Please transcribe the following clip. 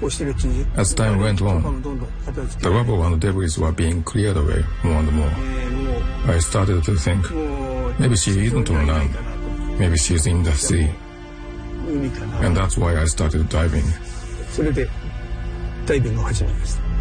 As time went on, the rubble and debris were being cleared away more and more. I started to think, maybe she isn't on land. Maybe she's in the sea. And that's why I started diving. それでダイビングを始めました。